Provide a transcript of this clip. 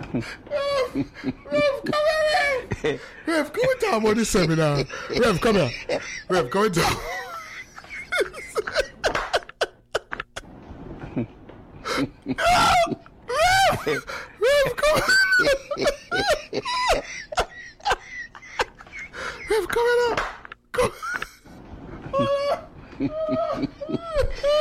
Rev, come here, Rev. Rev, come and talk about this seminar. Rev, come here. Rev, come and talk. Rev, come here. Rev, come here.